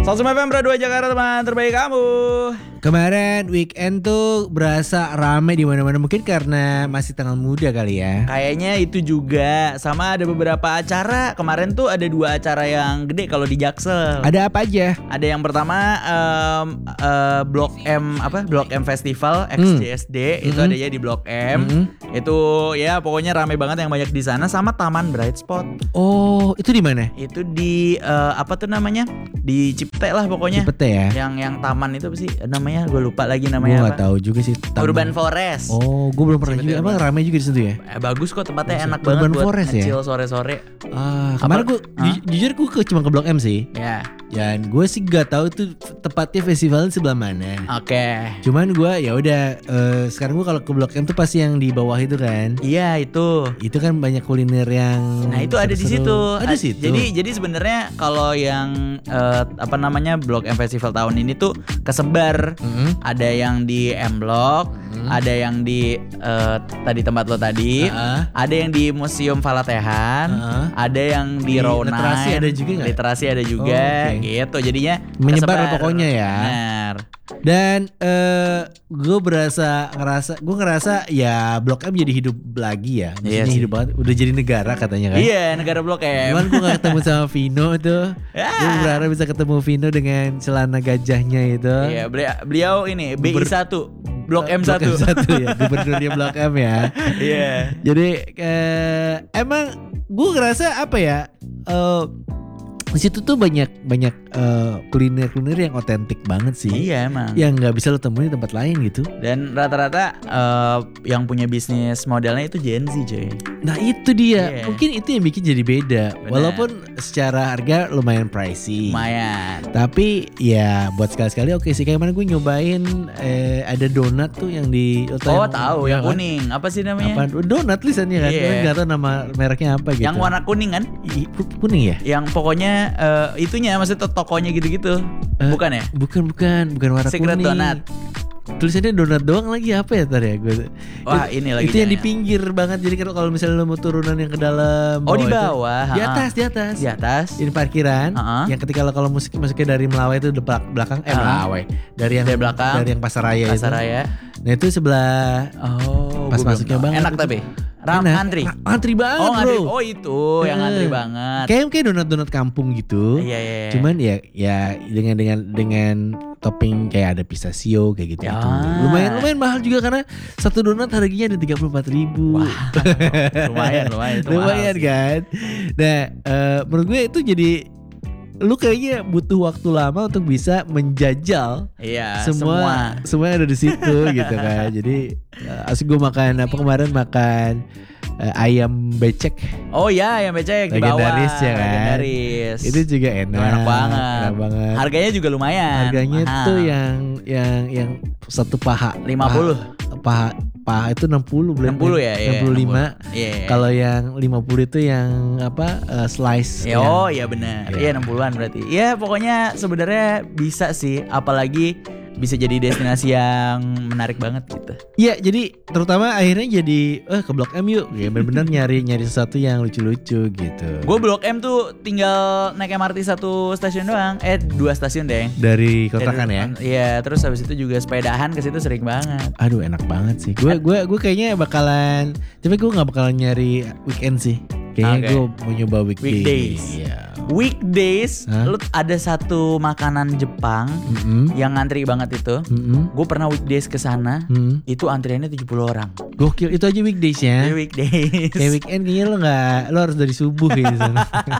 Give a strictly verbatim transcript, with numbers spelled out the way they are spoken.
seratus F M Bro dua Jakarta, teman terbaik kamu. Kemarin weekend tuh berasa rame di mana-mana, mungkin karena masih tanggal muda kali ya. Kayaknya itu juga, sama ada beberapa acara. Kemarin tuh ada dua acara yang gede kalau di Jaksel. Ada apa aja? Ada yang pertama um, uh, Blok M apa? Blok M Festival X J S D, hmm. itu Mm-hmm. adanya di Blok M. Mm-hmm. Itu ya pokoknya rame banget yang banyak di sana, sama Taman Bright Spot. Oh, itu di mana? Itu di uh, apa tuh namanya? Di Cipete lah pokoknya. Cipete ya. Yang yang taman itu apa sih namanya? Gue lupa lagi Gue namanya nggak apa. tahu juga sih. Taman. Urban Forest. Oh, gue belum pernah Cipete juga. Emang ramai juga di situ ya? Eh, bagus kok tempatnya, enak Urban banget buat Forest ya? ngecil sore-sore. Ah, kemarin gue ju- jujur gue ke cuma ke Blok M sih. Ya. Dan gue sih gak tahu tuh tepatnya festivalnya sebelah mana. Oke. Cuman gue ya udah uh, sekarang gue kalau ke Blok M tuh pasti yang di bawah itu kan. Iya itu. Itu kan banyak kuliner yang Nah itu ada di seru-seru. situ. Ada di situ. Jadi jadi sebenarnya kalau yang uh, apa namanya Blok M Festival tahun ini tuh kesebar. Mm-hmm. Ada yang di M Block, mm-hmm. ada yang di uh, tadi tempat lo tadi, uh-uh. ada yang di Museum Falatehan, uh-uh. ada yang di, di Row Literasi nine, ada juga nggak? Literasi ada juga, oh, okay. gitu. Jadinya menyebar kesebar. pokoknya ya. Benar. Dan uh, gue berasa ngerasa gue ngerasa ya Blok M jadi hidup lagi ya. Maksudnya iya hidup banget. Udah jadi negara katanya kan. Iya, negara Blok M. Cuman gue gak ketemu sama Vino tuh. Gue berharap bisa ketemu Vino dengan celana gajahnya itu. Iya, beliau ini B I satu Blok M satu. Blok M satu ya, gubernurnya Blok M ya. Iya. Jadi eh, emang gue ngerasa apa ya? Uh, di situ tuh banyak banyak uh, kuliner-kuliner yang otentik banget sih. Iya emang. Yang nggak bisa lo temuin di tempat lain gitu. Dan rata-rata uh, yang punya bisnis modelnya itu Gen Z, coy. Nah itu dia. Yeah. Mungkin itu yang bikin jadi beda. Bener. Walaupun secara harga lumayan pricey. Lumayan. Tapi ya buat sekali-sekali oke sih. Kayak mana gue nyobain eh, ada donat tuh yang di Oh yang, tahu yang kan? kuning. Apa sih namanya? Apa? Donat lisannya kan. Yeah. Gue nggak tahu nama mereknya apa gitu. Yang warna kuning kan? I, kuning ya? Yang pokoknya uh, itunya maksudnya tokonya gitu-gitu. Uh, bukan ya? Bukan bukan bukan warna Secret kuning. Donut. Tulisannya donat doang lagi apa ya tadi ya gue. Wah ini lagi. Itu yang di pinggir banget. Jadi kalau misalnya lo mau turunan yang ke dalam. Oh di bawah. Itu, di atas di atas. Di atas. Di parkiran. Uh-huh. Yang ketika lo kalau musik masuknya dari Melawai itu depan belakang. Eh uh-huh. Melawai. Dari yang dari belakang. Dari yang Pasar Raya Pasar itu. Raya. Nah itu sebelah. Oh. Pas masuknya banget. Enak itu. tapi. Ram Enak. antri. Antri banget oh, ngantri. bro. Oh itu yang antri banget. Kayak kayak donat-donat kampung gitu. Iya iya. Cuman ya ya dengan dengan dengan topping kayak ada pistachio kayak gitu. Ya. gitu. Lumayan lumayan mahal juga karena satu donat harganya ada tiga puluh empat ribu. Wah. lumayan lumayan. Itu lumayan kan. Nah uh, menurut gue itu jadi lu kayaknya butuh waktu lama untuk bisa menjajal iya, semua semua semua ada di situ gitu kan. Jadi uh, asik gue makan apa kemarin makan uh, ayam becek. Oh ya, ayam becek di bawah. Legendaris ya kan. Legendaris. Itu juga enak. Enak banget. Enak banget. Harganya juga lumayan. Harganya mahal. tuh yang yang yang satu paha lima puluh. Paha, paha paha itu enam puluh enam puluh ya, enam puluh lima. Iya. Kalau yang lima puluh itu yang apa uh, slice. Ya, yang, oh iya benar. Iya enam puluhan berarti. Ya pokoknya sebenarnya bisa sih, apalagi bisa jadi destinasi yang menarik banget gitu. Iya, jadi terutama akhirnya jadi eh ke Blok M yuk. Ya benar-benar nyari nyari sesuatu yang lucu-lucu gitu. Gue Blok M tuh tinggal naik M R T satu stasiun doang. Eh dua stasiun deh. Dari kontrakan ya. Iya, terus habis itu juga sepedahan ke situ sering banget. Aduh, enak banget sih. Gue gue gue kayaknya bakalan, tapi gue nggak bakalan nyari weekend sih. Kayaknya Okay. gue mau nyoba weekdays. Weekdays. Iya. Weekdays, Hah? lu ada satu makanan Jepang Mm-mm. yang ngantri banget itu. Mm-mm. Gue pernah weekdays ke sana, Mm. itu antriannya tujuh puluh orang. Gokil, itu aja weekdays ya. Jadi weekdays. Kayak weekend kayaknya lo nggak, lo harus dari subuh kayak di sana.